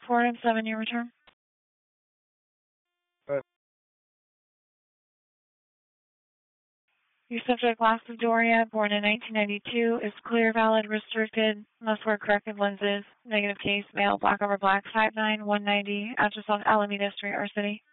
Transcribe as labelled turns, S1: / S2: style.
S1: 4 and 7, your return. Your subject, Glass of Doria, born in 1992, is clear, valid, restricted, must wear corrective lenses, negative case, male, black over black, 5'9", 190, address on Alameda Street, our city.